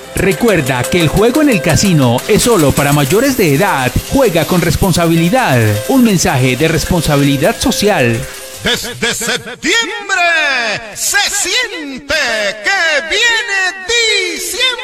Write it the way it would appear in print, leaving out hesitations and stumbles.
Recuerda que el juego en el casino es solo para mayores de edad. Juega con responsabilidad. Un mensaje de responsabilidad social. Desde septiembre se siente